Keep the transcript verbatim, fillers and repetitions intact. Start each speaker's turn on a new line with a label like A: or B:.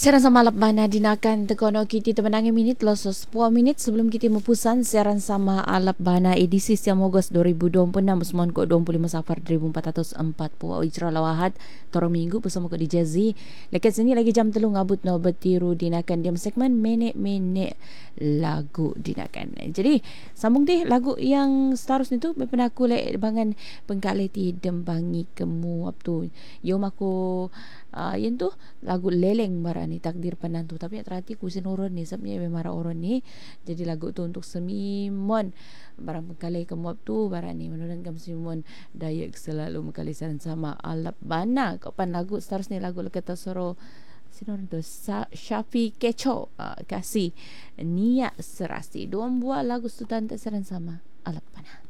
A: Siaran sama alap bana dinakan tekono kiti temenangi minit loso sepuluh minit sebelum kita mepusan siaran sama alap bana edisi siam Ogos dua ribu dua puluh enam Usman ko dua puluh lima Safar dua ribu empat ratus empat puluh Ijra Lawahat Toro Minggu bersama ko di Jazzy. Lekat sini lagi jam telung ngabut no betiru dinakan diam segmen menek-menek lagu dinakan. Jadi sambung deh lagu yang seterusnya tu pernah aku lek bangan pengkaleti dembangi kemu tu. Yom aku uh, yang tu lagu leleng barani takdir penantu tapi terhati kusin orang ni sebabnya memang orang ni jadi lagu tu untuk semimon barang pengkalai kemuap tu barani menurut kamu semimon dayak selalu mengkalisan sama alap bana kau pan lagu seterusnya lagu lekata soro sinon tu Syafi Keco uh, kasih niat serasi dua buah lagu sultan terseran sama alap bana.